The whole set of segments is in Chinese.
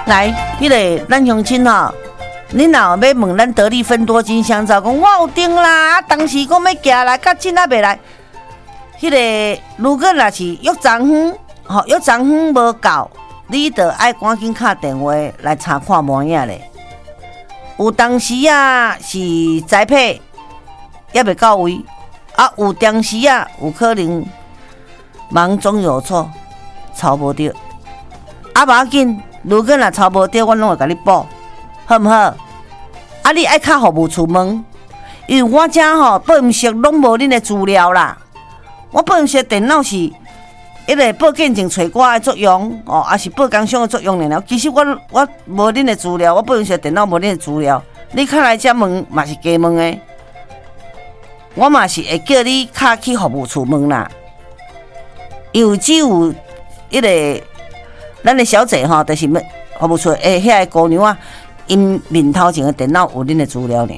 来，迄个咱乡亲吼，你若要问咱得力芬多精香皂，讲我有订啦，当时讲要寄来，到今仔未来。迄个如果若是约章远，吼约章远无够，你着爱赶紧敲电话来查看模样咧。有当时啊是栽培也未到位，啊有当时啊有可能忙中有错，抄无着。啊无要紧，如果若抄无着，我拢会甲你补，好毋好？啊你爱敲服务处问，因为我遮吼报毋识拢无恁的资料啦。我报毋识电脑是迄个报警证找我的作用哦，还是报工商的作用了。其实我无恁的资料，我报毋识电脑无恁的资料。你敲来遮问嘛是假问的，我嘛是会叫你敲去服务处问啦。因为只有迄个咱的小姐吼，就是服务处遐个姑娘啊，因面头前的电脑有恁的资料尔。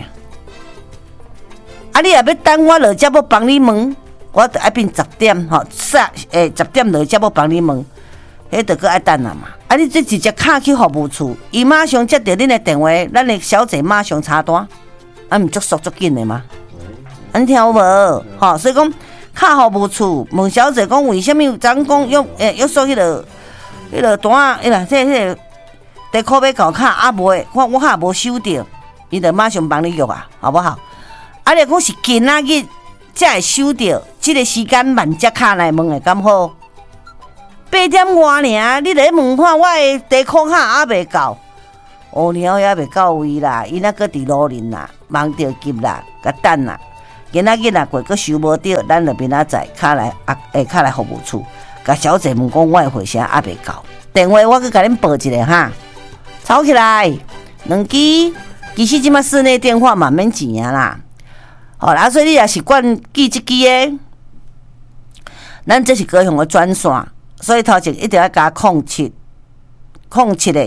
啊，你若要等我落遮要帮你问。我得爱变10点吼，10点落才要帮你问，迄着搁爱等啦嘛。啊，你这直接敲去服务处，伊马上接到恁的电话，咱的小姐马上查单，啊，毋足速足紧的嘛。你听有无？吼，所以讲敲服务处问小姐讲为什么有人讲约束迄个单啊，迄个地库要搞敲啊无诶，我敲无收到，伊着马上帮你约啊，好不好？啊，你讲是今仔日才会收到。这个时间慢才敲来问会敢好？8点外尔，你来问看，我的地库卡还未到，乌鸟也未到位啦，伊那个伫路林啦，忙着急啦，甲等啦。今仔日若过个收无到，咱就明仔载敲来敲来服务处，甲小姐问讲我的回声还未到，电话我去甲恁报一下哈，抄起来2支，其实即马室内电话嘛免钱啊啦。好啦，所以你也是惯记这支的，咱这是高雄的专线，所以头前一定要加07的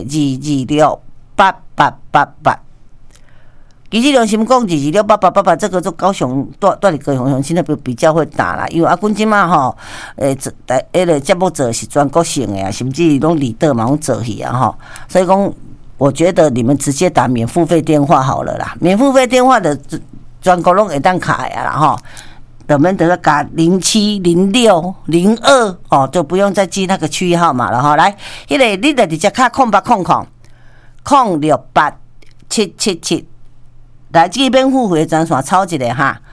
2268888。其实良心讲，2268888这个做高雄住伫高雄乡亲那边比较会打啦，因为阮即马吼，迄个节目做是全国性的啊，甚至拢里德嘛拢做去啊吼，所以讲，我觉得你们直接打免付费电话好了啦，免付费电话的。全国拢会当卡呀啦吼，我们得要加07、06、02哦，就不用再记那个区域号码了哈。来，迄个你得直接卡08000068777，来这边付费专线抄一个哈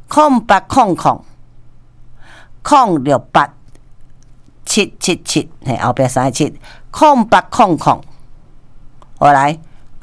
，08000068777，嘿，后边37 08000，我来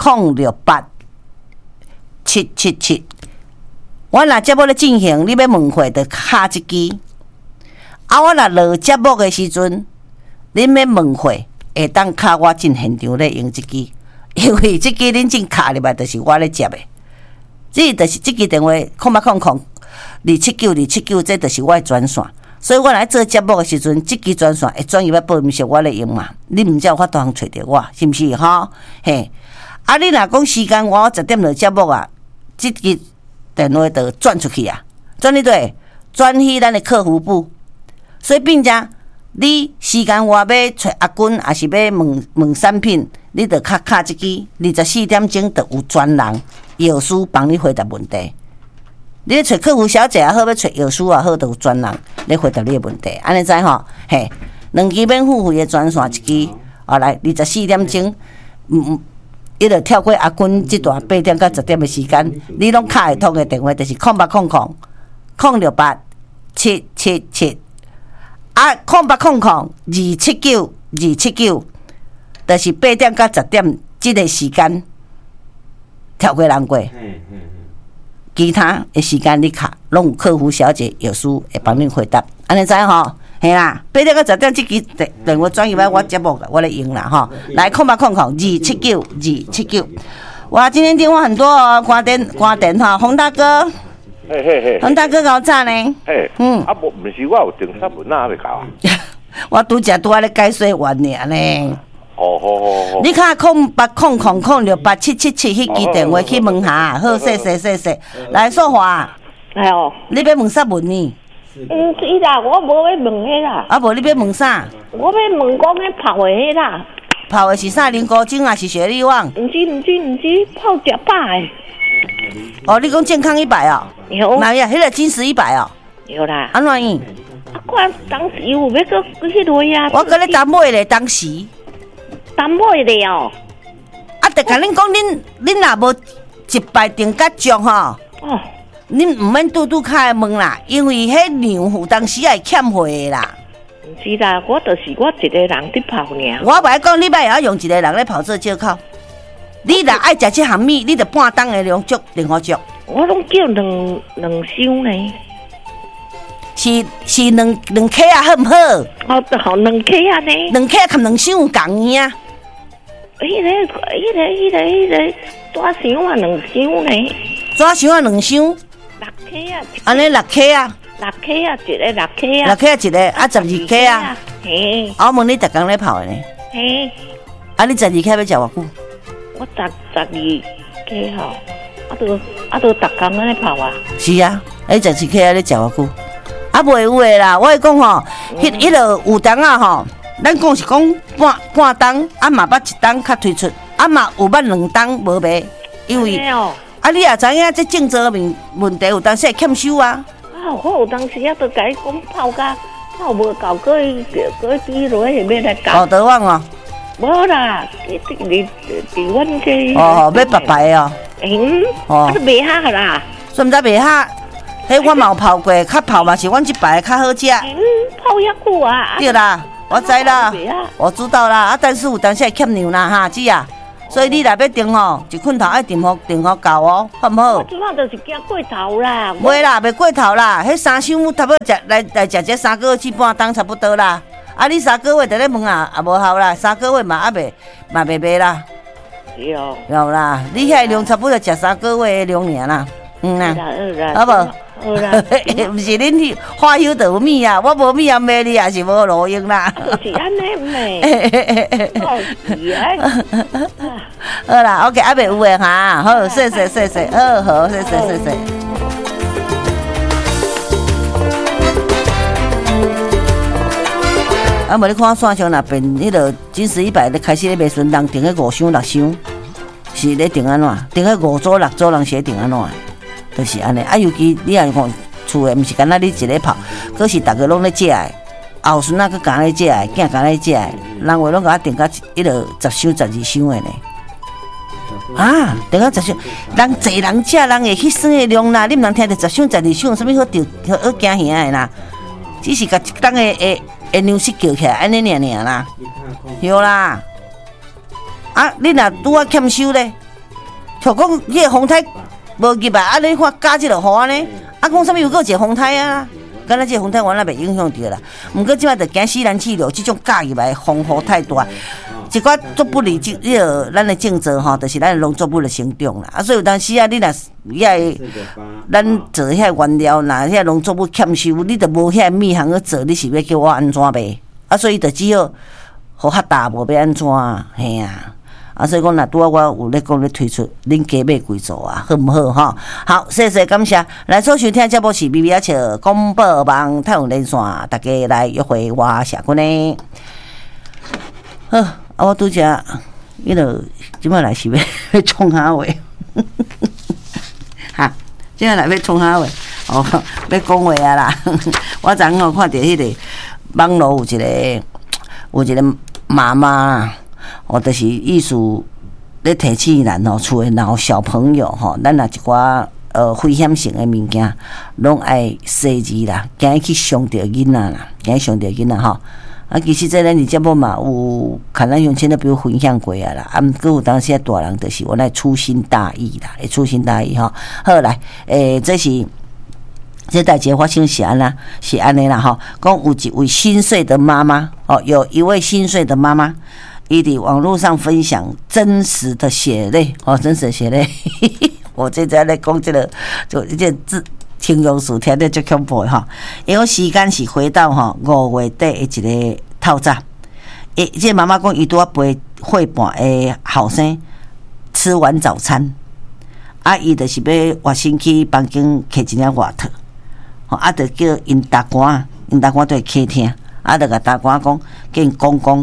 0687777。我若节目咧进行，你要问话就敲一支。啊，我若落节目的时阵，恁要问话会当敲我进现场咧用一支，因为这支恁进敲入来就是我咧接的。这就是这支电话08000279279，这就是我的专线。所以我来做节目的时阵，这支专线会转移要报名是我咧用嘛，你毋才有法度通找着我，是毋是吼？嘿，啊，你若讲时间我10点落节目啊，这支。电话就转出去啊，转去对，转去咱的客服部。所以变成你时间我要找阿君，还是要问产品，你就敲一支，24点钟就有专人药师帮你回答问题。你咧找客服小姐也好，要找药师也好，都有专人咧回答你的问题。安尼知吼？嘿，2支免付费的专线一支，来24点钟，伊就跳过阿君这段8点到10点的时间，你拢敲会通的电话就是080000777，啊0800279，就是8点到10点这个时间跳过人过。其他的时间你敲，拢有客服小姐药师会帮你回答，安尼知吼？嘿啦，8点到10点，这支电话转移来我节目我来用啦哈。来0800279，哇，今天电话很多哦，挂电哈，洪大哥，洪大哥搞咋呢？ 啊无，毋是我有订3文啊，还未搞啊。 我拄则咧解说完尔呢。 好。 你看08000068777迄支电话去问下，好，谢。来，淑华， 哎哦， 你要问啥问呢？ 是啦，我无要问迄啦。 啊，无你要问啥？ 我要问讲迄拍话迄啦。 泡的是啥？菱角精还是雪莉旺？ 唔知，泡食饱诶。 哦，你讲健康100哦？ 有。 哪呀？迄个金石100哦？ 有啦。 安怎样？ 看当时有要搁迄落呀。 我跟你谈买咧，当时。 谈买咧哦。 啊，就甲恁讲，恁若无一摆定较足吼。哦。恁唔免拄开问啦，因为迄娘有当时也欠货的啦。 唔是啦，我就是我一个人伫泡尔。 我袂讲你袂晓用一个人咧泡做借口。你若爱食这项米，你就半当的量足，另好足。 我拢叫两箱呢。 是两克啊，好唔好？ 哦，好2克啊呢。 2克含2箱有共样啊。 迄个大箱啊，2箱呢。 大箱啊，2箱。6 克啊。 安尼6克啊。 6克啊，一个6克啊。 6克啊，一个啊，12克啊。 嘿。 我问你，逐工咧泡的呢？ 嘿。 啊，你12克要食偌久？ 我12克吼，啊都逐工安尼泡啊。 是啊，你12克啊，你食偌久？啊，袂有诶啦，我会讲吼，迄落有当啊吼，咱讲是讲半当，啊嘛捌1当较推出，啊嘛有捌2当无卖，因为啊你也知影这种做问题有当时会欠收啊。 啊，我有当时啊，都甲你讲泡无够，搁比落去要来搞。 哦，得忘哦。 无啦，你阮这。 哦，要白白哦。 哦，都袂下啦。 所以毋知袂下。迄我嘛有泡过，较泡嘛是阮这排较好食。 泡遐久啊！ 对啦，我知啦，我知道啦。啊，但是有当时会欠牛啦，哈，姊啊。所以你若要订吼，一捆头爱订好够哦，好唔好？ 我即摆就是惊过头啦。 袂啦，袂过头啦。迄3箱差不多食来食这3个月至半当差不多啦。啊，你3个月在咧问啊，也无效啦。3个月嘛袂卖啦。 有。 有啦，你遐量差不多食3个月的量尔啦。好无？毋是恁去花休就有米啊，我无米啊卖你也是无路用啦。 是安尼咩？ 好啦 ，OK， 还袂有诶哈，好，谢谢，好，谢谢。啊，无你看线上那边迄个金石100咧开始咧卖顺当订个5箱6箱，是咧订安怎？订个5组6组人是订安怎？就是安尼，啊，尤其你若看厝诶，毋是干那你一个泡，可是逐个拢咧食诶，后孙仔佫干咧食诶，囝干咧食诶，人话拢甲我订到迄落10箱12箱诶呢。啊，订到10箱，人济人食，人会去算诶量啦。你毋通听着10箱12箱，有啥物好丢好惊吓诶啦？只是甲一当诶粮食叫起来，安尼尔啦，对啦。啊，你若拄啊欠收咧，像讲迄个风台。无入啊！啊，你看加即落雨安尼，啊，讲啥物有个一个风台啊？敢若即个风台原来袂影响着啦。毋过即摆着惊死人气流，即种加入来风雨太大，一寡做不利迄个咱的政策吼，就是咱的农作物的成长啦。啊，所以有当时啊，你若遐咱做遐原料，若遐农作物欠收，你着无遐米行去做，你是要叫我安怎卖？啊，所以着只好好较大无要安怎嘿啊。啊，所以讲，若拄啊，我有咧讲咧推出，恁加买几组啊，好唔好哈？好，谢谢感谢。来所收听节目是 BB 笑广播网太阳连线，大家来约会我社群呢。好，啊，我拄只迄落即摆来是要创啥话？哈，即摆来要创啥话？哦，要讲话啊啦！我昨昏看到迄个网络有一个妈妈。哦，就是意思咧提醒咱吼，厝诶老小朋友吼，咱若一寡危险性诶物件，拢爱细致啦，惊伊去伤着囡仔啦，惊伊伤着囡仔吼。啊，其实这咱伫节目嘛有看咱乡亲都比如分享过啊啦，啊，毋过有当时大人就是我来粗心大意啦，会粗心大意吼。好来，这是。这代志发生是安啦，是安尼啦吼。讲有一位心碎的妈妈哦，有一位心碎的妈妈，伊伫网络上分享真实的血泪哦，真实的血泪。我这在咧讲这个，就这字形容词听得足恐怖哈。因为时间是回到5月底的一个透早，这妈妈讲伊拄啊陪岁半的后生吃完早餐，啊，伊就是要活先去房间摕一领外套。啊，就叫因大官，因大官都会客厅，啊，就甲大官讲，叫因公公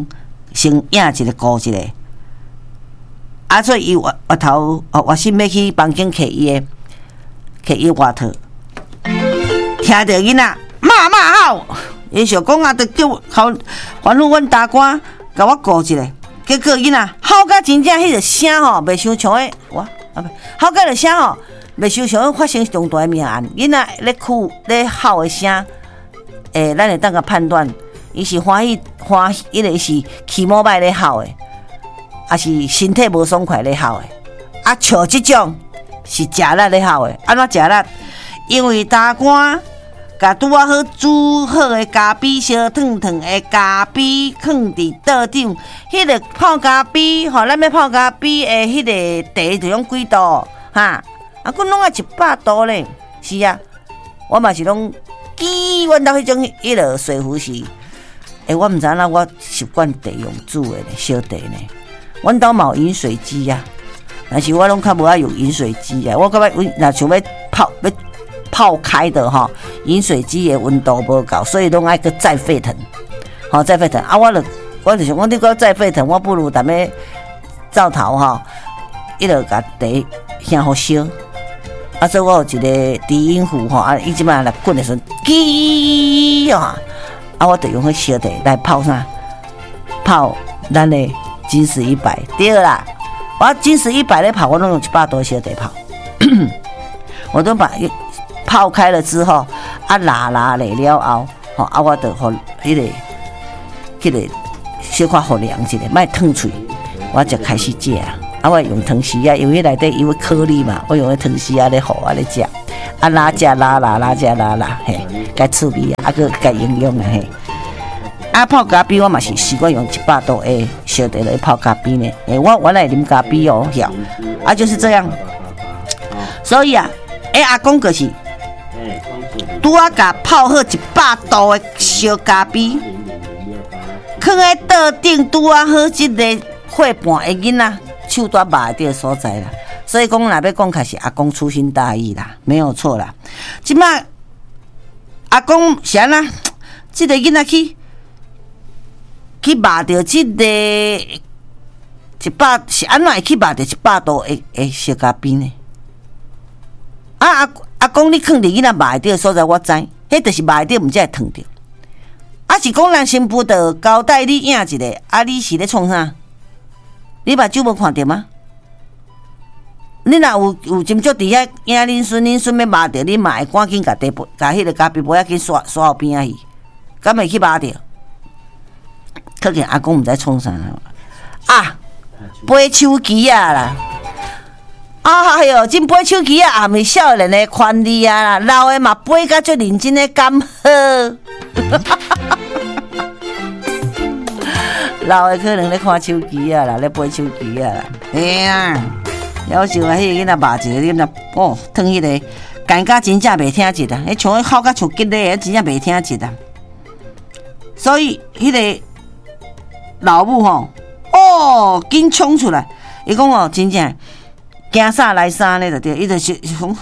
先影一个顾一个。啊，所以伊外头我先要去房间摕伊外套，听到囡仔骂吼，伊想讲啊，着叫烦恼阮大官甲我顾一下。结果囡仔吼甲真正迄个声吼，袂伤像诶，吼甲个声吼，袂伤像发生重大命案。囡仔咧吼诶声，咱会当甲判断，伊是欢喜，伊个是气毛歹咧吼诶。啊是身体无爽快咧吼诶，啊像即种是食力咧吼诶，安怎食力？因为大官甲拄啊好煮好诶咖啡烧烫诶咖啡放伫桌顶，迄个泡咖啡吼，咱要泡咖啡诶，迄个茶就用几度哈？啊，佫拢爱100度咧，是啊，我嘛是拢阮兜迄种迄个水壶是，我毋知影我习惯茶用煮诶咧，烧茶呢。阮兜嘛有饮水机啊，但是我拢较无爱用饮水机啊。我感觉若想要泡开的吼，饮水机的温度无够，所以拢爱去再沸腾，再沸腾啊！我就想讲，你讲再沸腾，我不如踮咧灶头吼，伊就甲茶先好烧。啊，所以我有一个低音壶吼，啊，伊即摆来滚的时候，叽啊，我就用迄烧茶来泡啥？泡咱的。金石100对啦，我金石100咧泡，我拢用100度烧茶泡，我都把泡开了之后，拉了后，我就互迄个小可互凉一下，莫烫嘴，我就开始食啊。我用汤匙啊，因为内底有颗粒嘛，我用汤匙啊咧互咧食，拉食拉，嘿，该趣味啊，佮该营养啊嘿。泡咖啡我嘛是习惯用100度的烧茶来泡咖啡呢。我来啉咖啡哦，晓就是这样。所以阿公就是拄啊甲泡好100度的烧咖啡，放在桌顶拄啊好一个岁半的囡仔手蹛麻的所在啦。所以讲，若要讲，开始阿公粗心大意啦，没有错啦。即摆阿公是安那，这个囡仔去骂着即个100是安怎会去骂着100度的烧咖啡呢？阿公你放伫囡仔骂着所在，我知，迄就是骂着，毋才会烫着。是讲咱新妇着交代你影一个，你是咧创啥？你目睭无看着吗？你若有斟酌伫遐影恁孙要骂着，你嘛会赶紧甲迄个咖啡杯仔去刷后边仔去，敢会去骂着？可见阿公毋知创啥买手机啦！哎哟，真买手机啊，也毋是少年的权利啊，老的嘛买甲足认真的甘好。老的可能咧看手机啊啦，咧买手机啊啦，了想啊，迄个囡仔骂一个囡仔，烫迄个，干甲真正袂听一啦，迄像好甲像吉咧，真正袂听一啦。所以迄个老母紧冲出来，伊讲真正惊啥来啥咧，就对，伊就是讲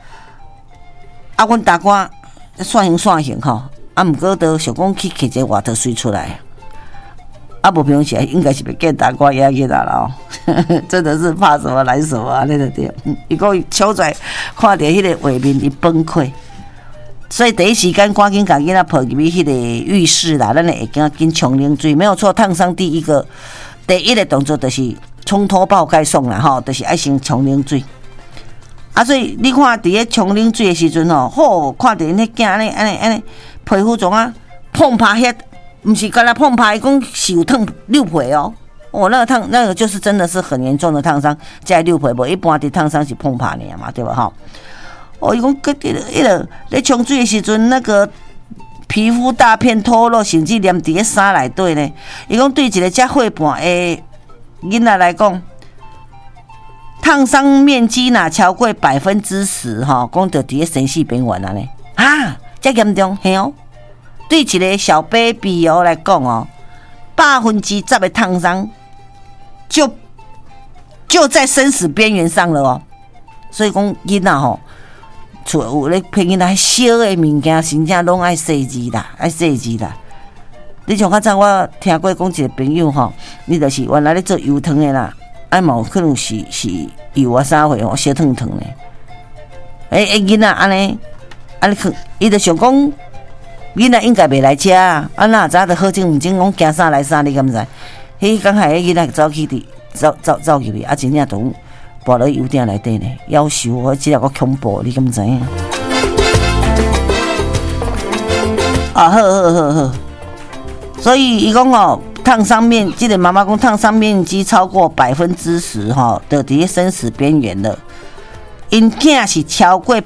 阮大官算型毋过都想讲去摕一个外头水出来。无平时应该是被见大官压去啦咯，真的是怕什么来什么那个对。伊讲超载看到迄个画面，伊崩溃，所以第一时间赶紧甲囡仔抱入去迄个浴室啦，咱会紧冲冷水，没有错。烫伤第一个动作就是冲脱爆盖送啦吼，就是爱先冲冷水。所以你看伫咧冲冷水的时阵看到因迄囝安尼皮肤状碰拍遐。不是干那碰拍，讲是有烫六皮那个就是真的是很严重的烫伤，在六皮无一般的烫伤是碰拍尔嘛，对吧？伊讲迄个咧冲水的时阵，那个皮肤大片脱落，甚至黏伫咧衫内底呢。伊讲对一个遮岁半的囡仔来讲，烫伤面积若超过10%讲到伫咧生死边缘呢，遮严重嘿对一个小 baby 来讲10%的烫伤就在生死边缘上了所以讲囡仔厝有咧骗囡仔烧的物件，真正拢爱细致啦， 你像较早我听过讲一个朋友吼，你就是原来咧做油汤的啦，嘛有可能是油啊啥货吼，小烫烫的。囡仔安尼去，伊就想讲，囡仔应该袂来吃啊，哪知就好静唔静讲惊啥来啥，你敢毋知？迄刚下囡仔走去走入去，真正都跋落油鼎内底呢，夭寿我即个个恐怖，你敢毋知影？好。所以伊讲哦，烫伤面，记得妈妈讲烫伤面积超过10%哈，就伫生死边缘了。因囝是超过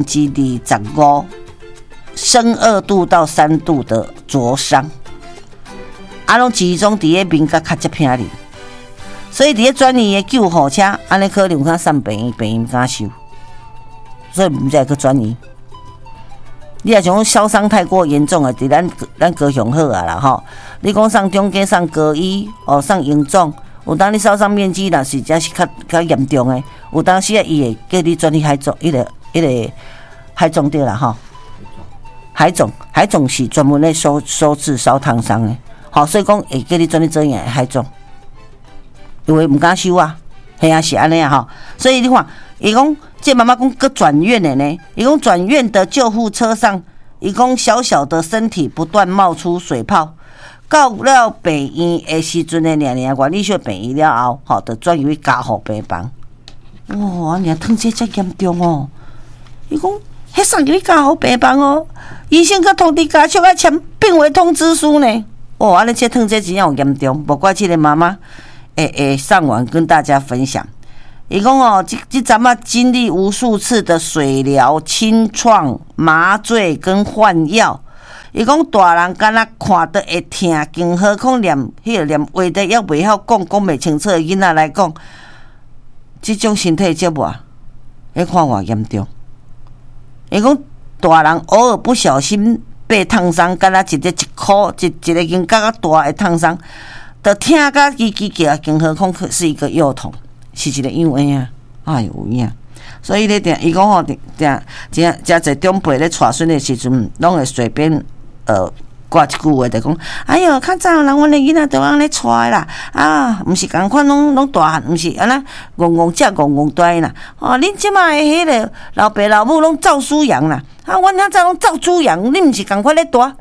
25%，升2度到3度的灼伤，拢集中伫咧面甲脚趾片里。所以伫咧专业的救护车，安尼可能较送病院敢收，所以毋才去转移。你若像烧伤太过严重的，伫咱高雄好啊啦吼。你讲上中间、上高医上营总，有当你烧伤面积若是真是较严重的，有当时伊会叫你转去海总，迄个海总对啦吼。海总是专门咧收治烧烫伤的，好，所以讲会叫你转去做样海总，因为毋敢收啊，嘿啊是安尼啊吼。所以你看，伊讲。这妈妈讲个转院的呢，伊讲转院的救护车上，伊讲小小的身体不断冒出水泡，到了病院的时阵呢，管理学病院了后，就转入去加护病房。哇，你烫这遮严重哦！伊讲，迄送入去加护病房哦，医生佮通知家属要签病危通知书呢。哦，安尼这烫这真有严重，不怪这个妈妈上网跟大家分享。伊讲哦，这阵啊经历无数次的水疗、清创、麻醉跟换药。伊讲大人敢若看得会痛，更何况连话题也袂晓讲袂清楚的囡仔来讲，这种身体折磨，迄看偌严重。伊讲大人偶尔不小心被烫伤，敢若一个肩胛啊大的烫伤，就痛甲叽叽叫，更何况是一个幼童。是一个幼婴啊，哎呦呀！所以咧，伊讲吼，真侪长辈咧带孙的时阵，拢会随便挂一句话，就讲：哎呦，较早人阮的囡仔都安尼带啦，毋是共款拢大汉，毋是安那戆大啦。哦，恁即摆的迄个老爸老母拢照书养啦，阮较早拢照猪养，恁毋是共款咧大。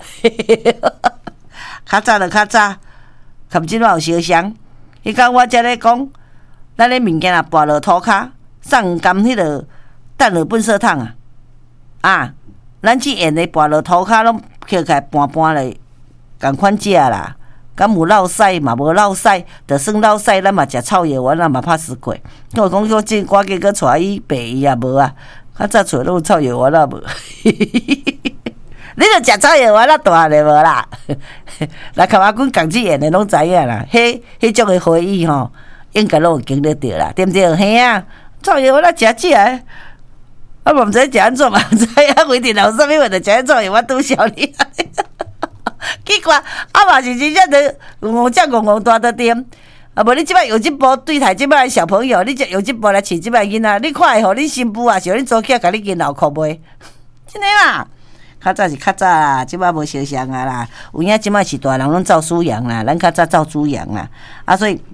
较早，含即摆有相像。迄讲我才咧讲。咱咧物件啊，跋落涂骹，送甘迄落蛋落粪扫桶咱即沿咧跋落涂骹，拢捡起来搬咧，共款食啦。敢有落屎嘛？无落屎，就算落屎，咱嘛食草药丸，咱嘛拍死过。我讲我赶紧去带伊爸伊也无啊，较早厝拢有草药丸啊无。你著食草药丸大咧无啦？来甲我讲港剧演的拢知影啦，迄种的回忆吼。应该拢有经历到啦，对不对？嘿啊，草药我食起来，我毋知食安怎嘛，毋知影规定有啥物话，就食草药我拄笑你。奇怪，嘛是真正的戆大的店。无你即摆用即部对待即摆的小朋友，你用即部来饲即摆囡仔，你看会互恁新妇啊，是恁做起来甲你囡脑壳卖，真诶啦。较早是较早啦，即摆无相像啊啦。有影即摆是大人拢照书养啦，咱较早照猪养啦，所以。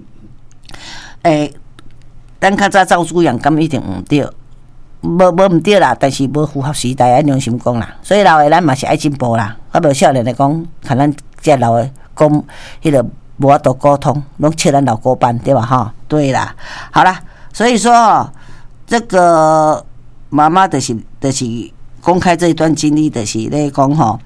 咱较早照猪养，敢一定毋对，无毋对啦，但是无符合时代的良心讲啦。所以老的咱嘛是爱进步啦，无少年的讲，看咱这老的讲，迄个无法度沟通，拢切咱老古板，对吧？哈，对啦，好啦，所以说这个妈妈就是公开这一段经历，就是咧讲吼，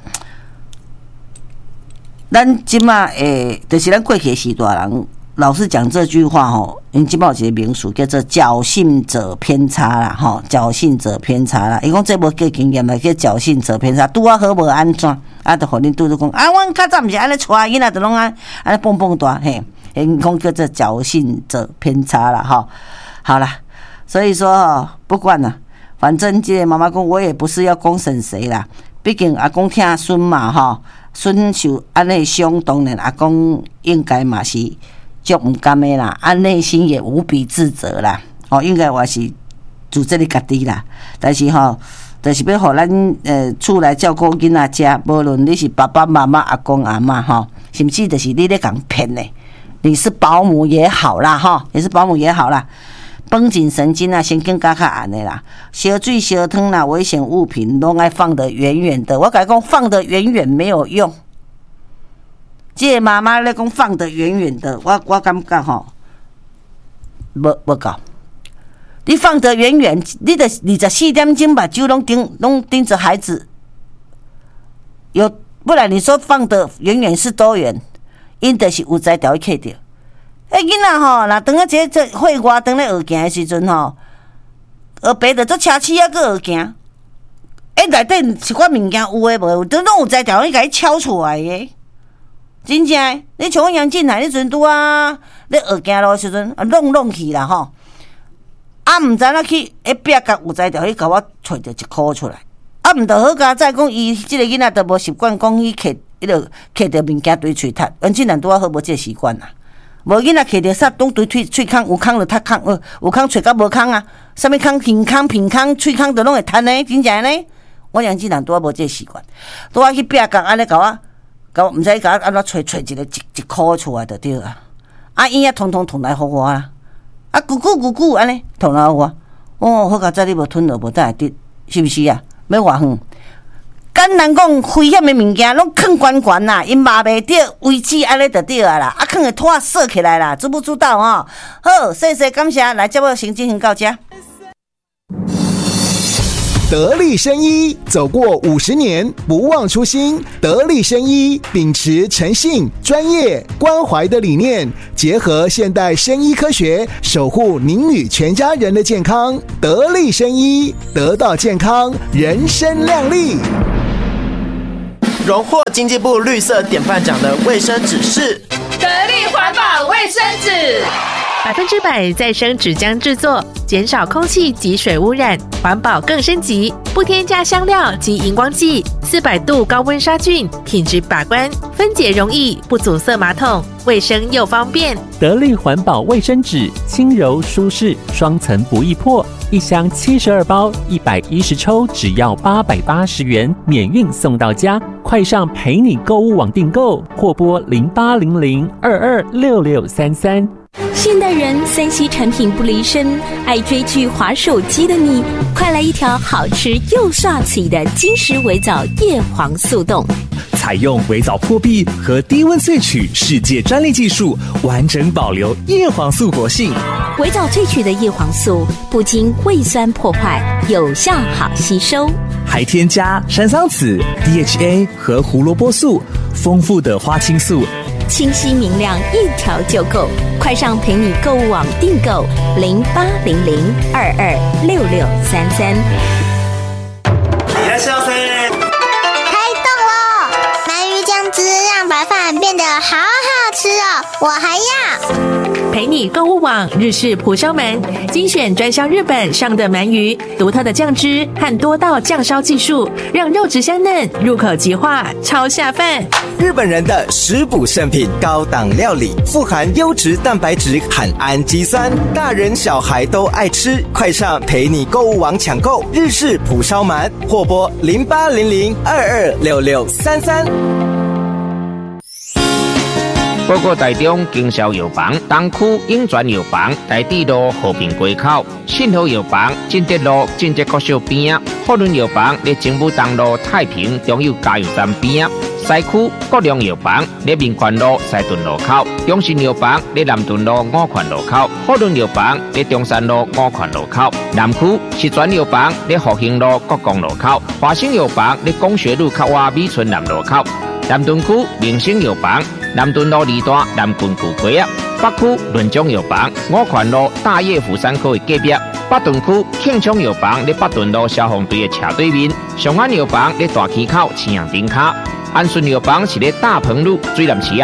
咱即马就是咱过去是大人。老是讲这句话吼，因即摆有一个名词叫做侥幸者偏差啦，吼，侥幸者偏差啦。伊讲这无叫经验啦，叫侥幸者偏差。拄啊好无安怎，就互恁拄拄讲阮较早毋是安尼带囡仔，就拢安尼蹦蹦大嘿。因讲叫做侥幸者偏差啦，吼。好啦，所以说不管啦，反正这个妈妈讲，我也不是要公审谁啦，毕竟阿公疼孙嘛，吼，孙受安尼伤，当然阿公应该嘛是。就唔甘的啦，内心也无比自责啦。应该我是自责你家己啦。但是就是要互咱厝内照顾囡仔食，无论你是爸爸妈妈、阿公阿嬷甚至就是你咧讲骗呢？你是保姆也好啦，哈，也是保姆也好啦。绷紧神经啊，神经较暗的啦，烧水烧汤啦，危险物品拢爱放得远远的。我甲你讲，放得远远没有用。这个妈妈咧讲放得远远的，我感觉吼，无够。你放得远远，你的24点钟把酒拢盯着孩子，不然你说放得远远是多远？因就是有才调去着。囡仔吼，若当啊这会外当咧学行的时阵吼，学白的做车齿啊，搁学行。内底是款物件有诶无？都拢有才调，你甲伊敲出来诶。真正诶，你像我杨进来，你阵拄啊咧学行路的时阵，弄去啦吼。毋知影去壁角有才调，伊甲我找着1箍出来。毋着好佳再讲，伊即个囡仔都无习惯讲伊摕着物件对喙踢，杨进来拄啊好无即个习惯啦。无囡仔摕着煞拢对喙孔，有孔就踢孔，有孔喙甲无孔啊，啥物孔平孔、喙孔都拢会弹呢，真正呢。我杨进人拄啊无即个习惯，拄啊去壁角安尼甲我，毋知甲我安怎找一箍出来就对啊。伊啊通通来互我啦，咕安尼通来互我。好佳哉你无吞落无等下滴，是毋是啊？要偌远？简单讲，危险的物件拢藏悬悬啦，因骂袂着，位置安尼就对啊啦，藏的拖锁起来啦，知不知道哦？好，谢谢感谢，来节目先进行到这。 得力生医走过50年，不忘初心。得力生医秉持诚信、专业、关怀的理念，结合现代生医科学，守护您与全家人的健康。得力生医，得到健康，人生亮丽。 荣获经济部绿色典范奖的卫生纸是得力环保卫生纸，100%再生纸浆制作，减少空气及水污染，环保更升级，不添加香料及荧光剂，400度高温杀菌，品质把关，分解容易，不阻塞马桶，卫生又方便。 得力环保卫生纸，轻柔舒适，双层不易破，一箱72包，110抽，只要880元，免运送到家。快上陪你购物网订购，或拨0800226633。 现代人3C 产品不离身，爱追剧滑手机的你，快来一条好吃又刷嘴的金石微藻叶黄素冻。 采用微藻破壁和低温萃取世界专利技术，完整保留叶黄素活性。 微藻萃取的叶黄素不经胃酸破坏，有效好吸收， 还添加山桑子、DHA 和胡萝卜素，丰富的花青素， 清晰明亮，一条就够。快上陪你购物网订购0800226633。 いらっしゃいませ。 开动喽！鳗鱼酱汁让白饭变得好好吃哦，我还要。 陪你购物网日式蒲烧鳗，精选专销日本上的鳗鱼，独特的酱汁和多道酱烧技术，让肉质香嫩，入口即化，超下饭。 日本人的食补圣品，高档料理，富含优质蛋白质和氨基酸，大人小孩都爱吃。快上陪你购物网抢购日式蒲烧鳗，或拨0800226633。 报告台中经销药房东区永泉药房台地路和平街口，信和药房进德路进德国小边啊，福伦药房在政府东路太平中油加油站边啊，西区国良药房在民权路西屯路口，中信药房在南屯路五权路口，福伦药房在中山路五权路口，南区石泉药房在复兴路国光路口，华兴药房在工学路靠外美村南路口，南屯区明星药房南屯路2段南郡古街啊，北区润中药房五权路大业府山口的隔壁，北屯区庆昌药房在北屯路消防队的斜对面，上安药房在大溪口青阳顶卡，安顺药房是在大鹏路水南市啊。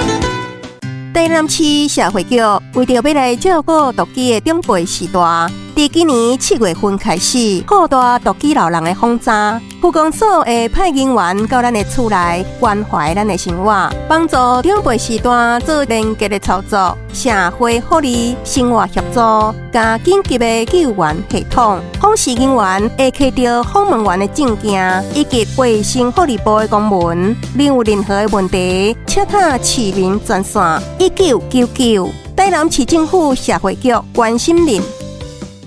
台南市社会局为着要来照顾独居的长辈时代，伫伫今年7月份开始扩大独居老人的访查，区公所会派人员到咱的厝内关怀咱的生活，帮助长辈时段做连结的操作，社会福利、生活协助，加紧急的救援系统。访视人员会摕到访问员的证件以及卫生福利部的公文。另有任何的问题，请打市民专线1999。台南市政府社会局关心您。